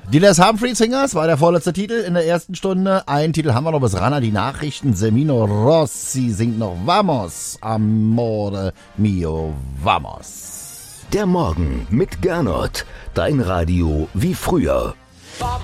Die Les Humphrey Singers war der vorletzte Titel in der ersten Stunde. Einen Titel haben wir noch bis ran, die Nachrichten. Semino Rossi singt noch Vamos, Amore mio, vamos. Der Morgen mit Gernot. Dein Radio wie früher.